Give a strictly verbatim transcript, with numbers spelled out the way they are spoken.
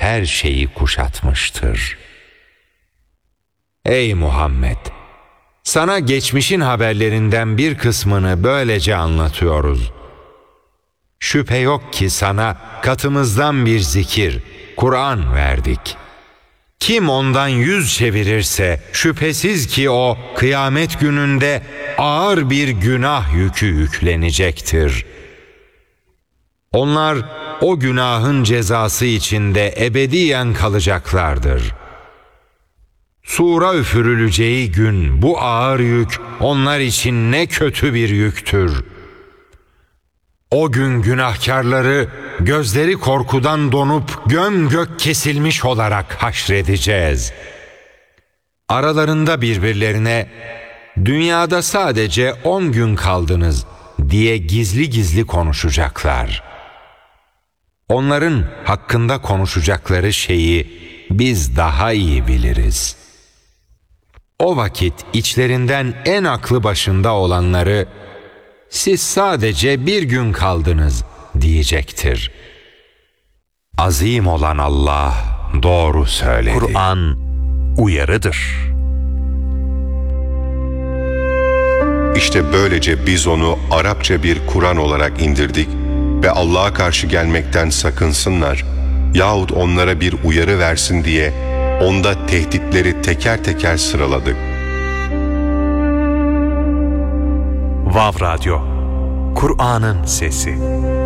her şeyi kuşatmıştır. Ey Muhammed! Sana geçmişin haberlerinden bir kısmını böylece anlatıyoruz. Şüphe yok ki sana katımızdan bir zikir, Kur'an verdik. Kim ondan yüz çevirirse şüphesiz ki o kıyamet gününde ağır bir günah yükü yüklenecektir. Onlar o günahın cezası içinde ebediyen kalacaklardır. Sura üfürüleceği gün bu ağır yük onlar için ne kötü bir yüktür. O gün günahkarları gözleri korkudan donup gömgök kesilmiş olarak haşredeceğiz. Aralarında birbirlerine dünyada sadece on gün kaldınız diye gizli gizli konuşacaklar. Onların hakkında konuşacakları şeyi biz daha iyi biliriz. O vakit içlerinden en aklı başında olanları siz sadece bir gün kaldınız diyecektir. Azim olan Allah doğru söyledi. Kur'an uyarıdır. İşte böylece biz onu Arapça bir Kur'an olarak indirdik ve Allah'a karşı gelmekten sakınsınlar yahut onlara bir uyarı versin diye onda tehditleri teker teker sıraladık. Vav Radyo, Kur'an'ın sesi.